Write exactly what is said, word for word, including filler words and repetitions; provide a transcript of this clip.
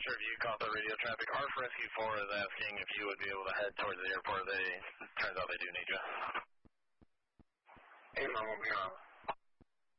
sure if you caught the radio traffic. ARF Rescue four is asking if you would be able to head towards the airport. They, turns out they do need you. Hey, Mom, we'll be on.